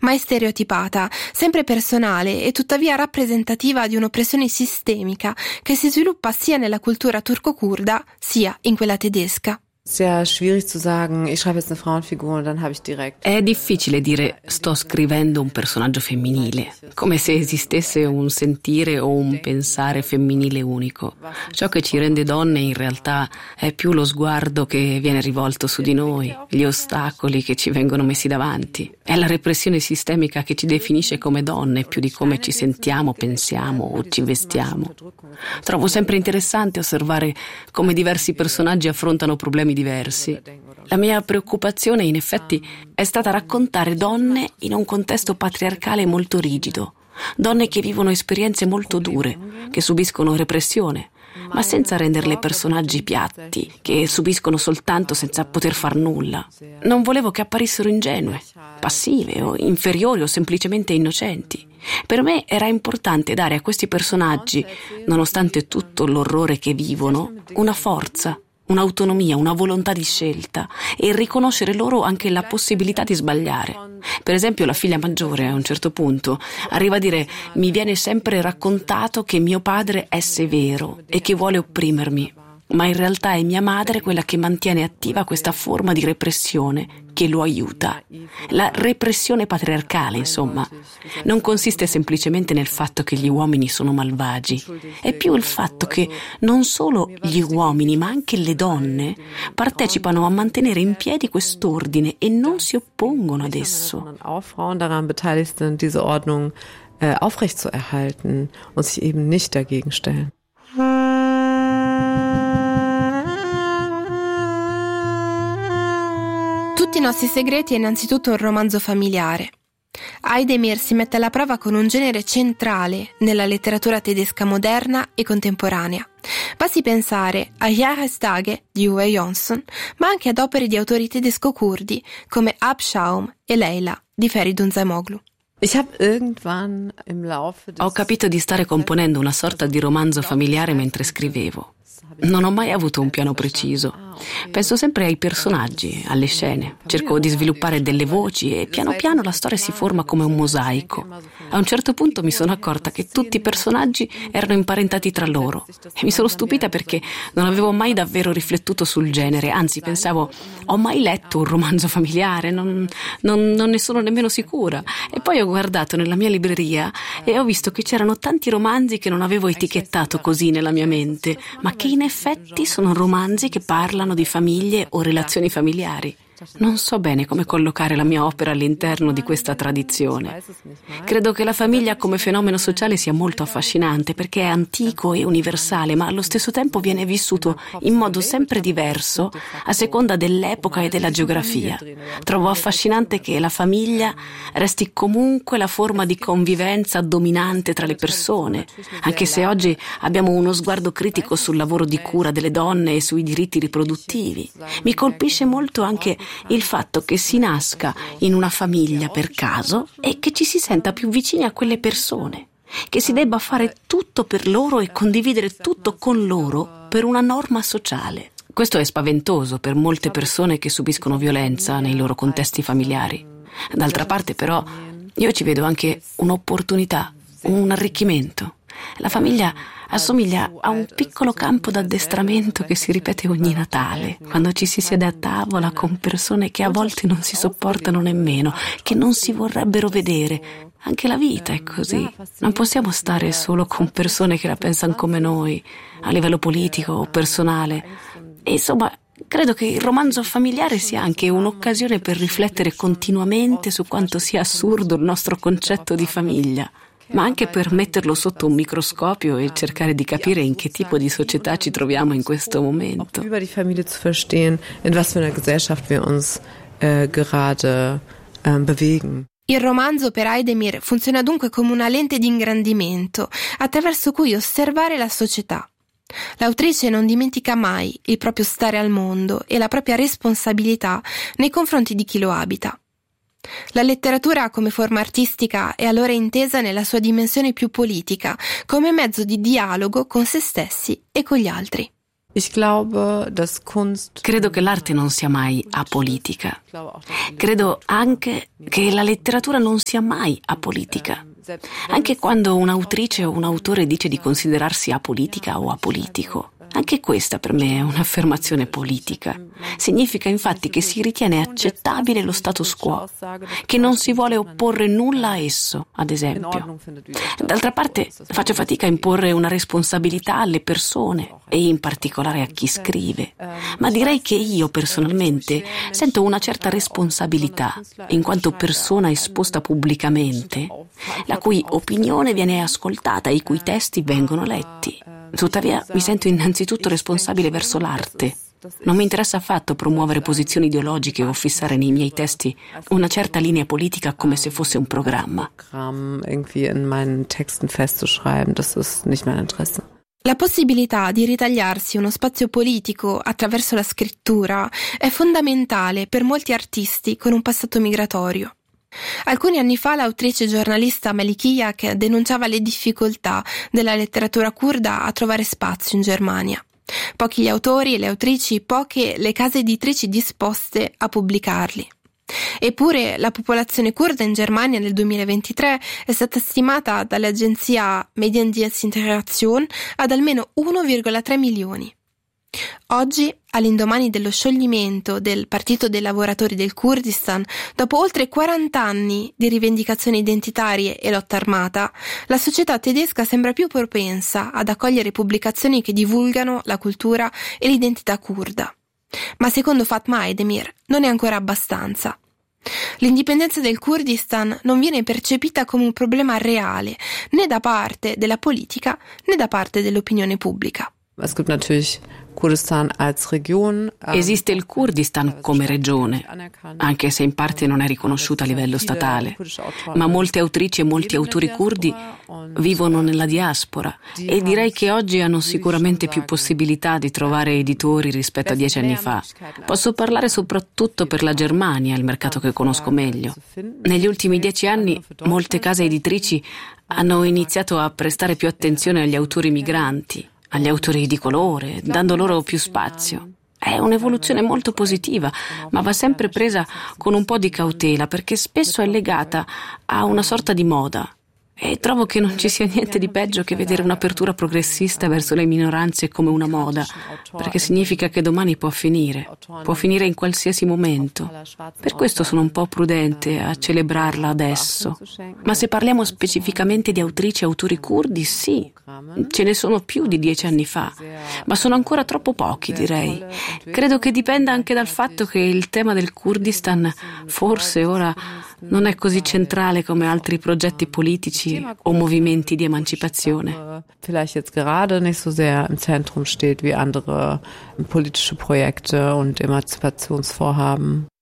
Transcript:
mai stereotipata, sempre personale e tuttavia rappresentativa di un'oppressione sistemica che si sviluppa sia nella cultura turco-curda sia in quella tedesca. Sehr schwierig zu sagen, ich schreibe jetzt eine Frauenfigur und dann habe ich direkt. È difficile dire sto scrivendo un personaggio femminile, come se esistesse un sentire o un pensare femminile unico. Ciò che ci rende donne in realtà è più lo sguardo che viene rivolto su di noi, gli ostacoli che ci vengono messi davanti. È la repressione sistemica che ci definisce come donne più di come ci sentiamo, pensiamo o ci vestiamo. Trovo sempre interessante osservare come diversi personaggi affrontano problemi diversi. La mia preoccupazione, in effetti, è stata raccontare donne in un contesto patriarcale molto rigido, donne che vivono esperienze molto dure, che subiscono repressione, ma senza renderle personaggi piatti, che subiscono soltanto senza poter far nulla. Non volevo che apparissero ingenue, passive o inferiori o semplicemente innocenti. Per me era importante dare a questi personaggi, nonostante tutto l'orrore che vivono, una forza, un'autonomia, una volontà di scelta e riconoscere loro anche la possibilità di sbagliare. Per esempio la figlia maggiore a un certo punto arriva a dire: mi viene sempre raccontato che mio padre è severo e che vuole opprimermi, ma in realtà è mia madre quella che mantiene attiva questa forma di repressione che lo aiuta. La repressione patriarcale, insomma, non consiste semplicemente nel fatto che gli uomini sono malvagi, è più il fatto che non solo gli uomini ma anche le donne partecipano a mantenere in piedi quest'ordine e non si oppongono ad esso. Auch Frauen daran beteiligt sind, diese Ordnung aufrechtzuerhalten und sich eben nicht dagegen stellen. Tutti i nostri segreti è innanzitutto un romanzo familiare. Aydemir si mette alla prova con un genere centrale nella letteratura tedesca moderna e contemporanea. Basti pensare a Jahrestage di Uwe Johnson, ma anche ad opere di autori tedesco-curdi come Abschaum e Leila di Feridun Zaimoglu. Ho capito di stare componendo una sorta di romanzo familiare mentre scrivevo. Non ho mai avuto un piano preciso. Penso sempre ai personaggi, alle scene. Cerco di sviluppare delle voci e piano piano la storia si forma come un mosaico. A un certo punto mi sono accorta che tutti i personaggi erano imparentati tra loro e mi sono stupita perché non avevo mai davvero riflettuto sul genere. Anzi, pensavo, ho mai letto un romanzo familiare? Non ne sono nemmeno sicura. E poi ho guardato nella mia libreria e ho visto che c'erano tanti romanzi che non avevo etichettato così nella mia mente, ma che in effetti sono romanzi che parlano di famiglie o relazioni familiari. Non so bene come collocare la mia opera all'interno di questa tradizione. Credo che la famiglia come fenomeno sociale sia molto affascinante perché è antico e universale, ma allo stesso tempo viene vissuto in modo sempre diverso a seconda dell'epoca e della geografia. Trovo affascinante che la famiglia resti comunque la forma di convivenza dominante tra le persone, anche se oggi abbiamo uno sguardo critico sul lavoro di cura delle donne e sui diritti riproduttivi. Mi colpisce molto anche il fatto che si nasca in una famiglia per caso e che ci si senta più vicini a quelle persone, che si debba fare tutto per loro e condividere tutto con loro per una norma sociale. Questo è spaventoso per molte persone che subiscono violenza nei loro contesti familiari. D'altra parte, però, io ci vedo anche un'opportunità, un arricchimento. La famiglia assomiglia a un piccolo campo d'addestramento che si ripete ogni Natale, quando ci si siede a tavola con persone che a volte non si sopportano nemmeno, che non si vorrebbero vedere. Anche la vita è così. Non possiamo stare solo con persone che la pensano come noi, a livello politico o personale. E insomma, credo che il romanzo familiare sia anche un'occasione per riflettere continuamente su quanto sia assurdo il nostro concetto di famiglia, ma anche per metterlo sotto un microscopio e cercare di capire in che tipo di società ci troviamo in questo momento. Über die Familie zu verstehen, in was für einer Gesellschaft wir uns gerade bewegen. Il romanzo per Aydemir funziona dunque come una lente di ingrandimento attraverso cui osservare la società. L'autrice non dimentica mai il proprio stare al mondo e la propria responsabilità nei confronti di chi lo abita. La letteratura come forma artistica è allora intesa nella sua dimensione più politica, come mezzo di dialogo con se stessi e con gli altri. Credo che l'arte non sia mai apolitica. Credo anche che la letteratura non sia mai apolitica. Anche quando un'autrice o un autore dice di considerarsi apolitica o apolitico. Anche questa per me è un'affermazione politica. Significa infatti che si ritiene accettabile lo status quo, che non si vuole opporre nulla a esso, ad esempio. D'altra parte faccio fatica a imporre una responsabilità alle persone e in particolare a chi scrive, ma direi che io personalmente sento una certa responsabilità in quanto persona esposta pubblicamente, la cui opinione viene ascoltata e i cui testi vengono letti. Tuttavia mi sento innanzitutto responsabile verso l'arte. Non mi interessa affatto promuovere posizioni ideologiche o fissare nei miei testi una certa linea politica come se fosse un programma. La possibilità di ritagliarsi uno spazio politico attraverso la scrittura è fondamentale per molti artisti con un passato migratorio. Alcuni anni fa l'autrice e giornalista Melikiak denunciava le difficoltà della letteratura curda a trovare spazio in Germania. Pochi gli autori e le autrici, poche le case editrici disposte a pubblicarli. Eppure la popolazione curda in Germania nel 2023 è stata stimata dall'agenzia Mediendienstintegration ad almeno 1,3 milioni. Oggi, all'indomani dello scioglimento del Partito dei Lavoratori del Kurdistan, dopo oltre 40 anni di rivendicazioni identitarie e lotta armata, la società tedesca sembra più propensa ad accogliere pubblicazioni che divulgano la cultura e l'identità curda. Ma secondo Fatma Aydemir non è ancora abbastanza. L'indipendenza del Kurdistan non viene percepita come un problema reale, né da parte della politica né da parte dell'opinione pubblica. Esiste il Kurdistan come regione, anche se in parte non è riconosciuta a livello statale, ma molte autrici e molti autori curdi vivono nella diaspora e direi che oggi hanno sicuramente più possibilità di trovare editori rispetto a 10 anni fa. Posso parlare soprattutto per la Germania, il mercato che conosco meglio. Negli ultimi 10 anni molte case editrici hanno iniziato a prestare più attenzione agli autori migranti, agli autori di colore, dando loro più spazio. È un'evoluzione molto positiva, ma va sempre presa con un po' di cautela perché spesso è legata a una sorta di moda. E trovo che non ci sia niente di peggio che vedere un'apertura progressista verso le minoranze come una moda, perché significa che domani può finire in qualsiasi momento. Per questo sono un po' prudente a celebrarla adesso. Ma se parliamo specificamente di autrici e autori curdi, sì, ce ne sono più di 10 anni fa, ma sono ancora troppo pochi, direi. Credo che dipenda anche dal fatto che il tema del Kurdistan forse ora non è così centrale come altri progetti politici o movimenti di emancipazione. Vielleicht jetzt gerade nicht so sehr im Zentrum steht wie andere politische Projekte und Emanzipationsvorhaben.